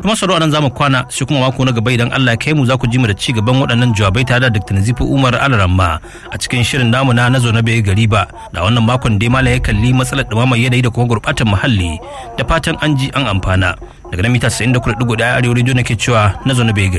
kuma sauro anan zamu kwana shi kuma mako na gaba idan Allah ya kai mu za ku ji mu da ci gaban waɗannan jawabai tare da Dr. Nazifu Umar Alaramma a cikin shirin namu na nazo na bai gari ba da wannan makon dai malam ya kalli matsalar dumamar yanayi da kuma gurbatar muhalli da fatan an ji an amfana daga nan mita 93.1 Arewa Radio nake cewa nazo na bai